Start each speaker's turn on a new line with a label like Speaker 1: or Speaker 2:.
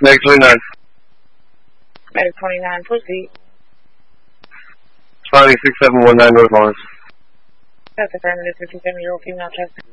Speaker 1: Medic 29.
Speaker 2: Medic 29, proceed.
Speaker 1: Responding 6719 North Lawrence.
Speaker 2: That's affirmative, 57-year-old female chest